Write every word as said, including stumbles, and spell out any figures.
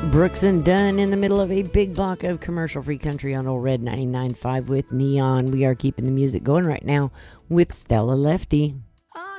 Brooks and Dunn in the middle of a big block of commercial-free country on Old Red ninety-nine point five with Neon. We are keeping the music going right now with Stella Lefty.